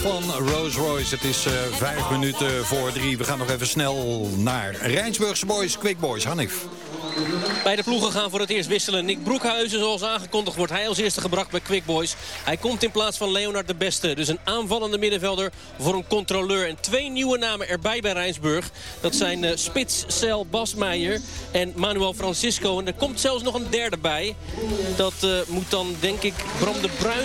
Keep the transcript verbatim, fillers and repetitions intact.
Van Rolls Royce. Het is uh, vijf minuten voor drie. We gaan nog even snel naar Rijnsburgse Boys, Quick Boys. Hanif. Beide ploegen gaan voor het eerst wisselen. Nick Broekhuizen, zoals aangekondigd, wordt hij als eerste gebracht bij Quick Boys. Hij komt in plaats van Leonard de Beste. Dus een aanvallende middenvelder voor een controleur. En twee nieuwe namen erbij bij Rijnsburg. Dat zijn uh, Spits, Cel, Basmeijer en Manuel Francisco. En er komt zelfs nog een derde bij. Dat uh, moet dan, denk ik, Bram de Bruin